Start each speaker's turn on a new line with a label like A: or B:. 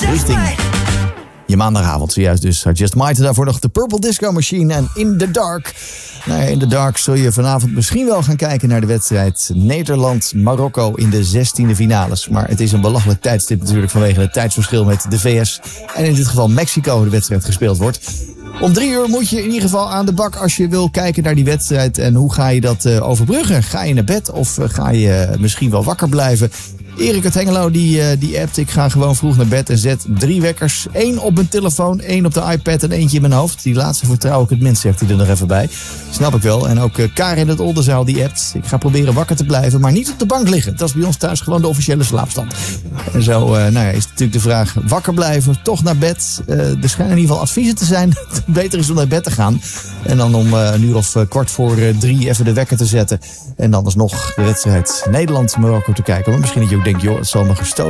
A: richting je maandagavond. Zojuist dus Just Might. Daarvoor nog de Purple Disco Machine en In The Dark. Nou ja, In The Dark zul je vanavond misschien wel gaan kijken naar de wedstrijd Nederland-Marokko in de 16e finales. Maar het is een belachelijk tijdstip natuurlijk vanwege het tijdsverschil met de VS. En in dit geval Mexico de wedstrijd gespeeld wordt. Om 3 uur moet je in ieder geval aan de bak als je wil kijken naar die wedstrijd. En hoe ga je dat overbruggen? Ga je naar bed of ga je misschien wel wakker blijven? Erik uit Hengelo die appt. Ik ga gewoon vroeg naar bed en zet 3 wekkers. 1 op mijn telefoon, 1 op de iPad en eentje in mijn hoofd. Die laatste vertrouw ik het minst, zegt hij er nog even bij. Snap ik wel. En ook Karin uit Oldenzaal die appt. Ik ga proberen wakker te blijven, maar niet op de bank liggen. Dat is bij ons thuis gewoon de officiële slaapstand. En zo is natuurlijk de vraag, wakker blijven, toch naar bed. Er schijnen in ieder geval adviezen te zijn. Het beter is om naar bed te gaan. En dan om een uur of 2:45 even de wekker te zetten. En dan alsnog de wedstrijd Nederland-Marokko te kijken. Maar misschien dat je ook denkt, joh, het zal me gestolen